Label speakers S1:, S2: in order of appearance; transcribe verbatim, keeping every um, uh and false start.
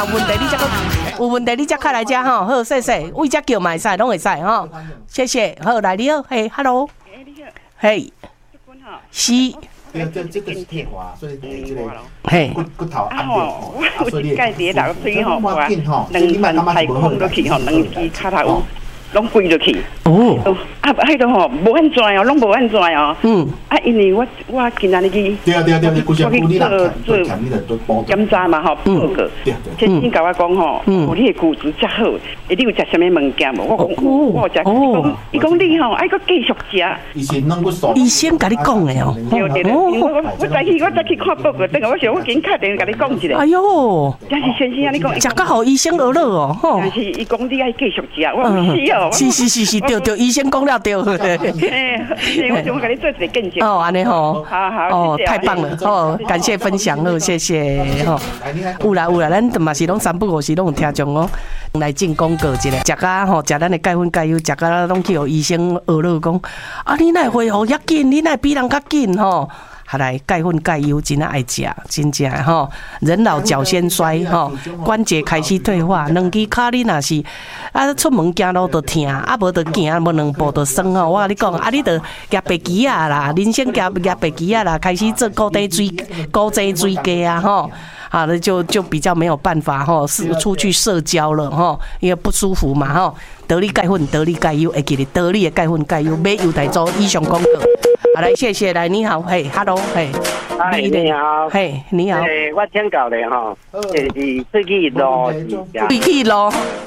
S1: 有问题你再有问题你再开来遮吼，好，谢谢，为遮叫嘛会使，拢会使吼，谢谢，好，来你好，嘿 ，hello， 嘿，是。
S2: 对对，这个是退化，所以这个
S1: 嘿，
S2: 骨骨头
S3: 啊吼，我有一届伫流水吼，我两万太空落去吼，两支骹头拢跪落去。哦，啊，迄个吼无安怎哦，拢无安怎哦。嗯。啊，因为我我今仔日去，
S2: 对啊对啊对啊，我去
S3: 做做检查嘛吼，报告。对对。先生甲我讲吼，哦，你的骨质较好，你有食什么物件无？我讲我食，伊讲伊讲你吼爱搁继续食。
S2: 医生拢去说。
S1: 医生甲你讲的哦。
S3: 对对对，我我再去我再去看报告，等下我想我紧打电话甲你讲一下。
S1: 哎呦，
S3: 但是先生啊，你讲
S1: 食甲好医生学了哦，吼。
S3: 但是伊讲你爱继续食，我唔是哦。
S1: 是是是是，对对，医生讲了对。
S3: 哎，我想甲你做一个见证。
S1: 哦，安尼吼。
S3: 好好。
S1: 哦，太棒了！哦，感谢分享哦，谢谢吼。有啦有啦，咱嘛是拢三不五时拢有听众哦，来进广告一下，食甲吼食咱的钙粉钙油，食甲拢去互医生学了讲，啊你哪恢复遐紧，你哪比人较紧吼？下来钙粉钙油真爱食，真正吼，人老脚先衰吼，关节开始退化，两支骹你若是啊出门行路就疼，啊无就行无两步就酸吼。我甲你讲，啊你就夹白旗啊啦，人生夹夹白旗啊啦，开始做高低水高低水家啊吼。好了，就就比较没有办法哈，是出去社交了哈，因为不舒服嘛哈。得力钙粉，得力钙油，会记得得力的钙粉钙油，买油台做以上广告。好，来谢谢，来你好，嘿 ，hello， 嘿，
S4: 嗨，你好，
S1: 嘿，你好，
S4: 诶，我请教咧吼，就是出去路是
S1: 出去路，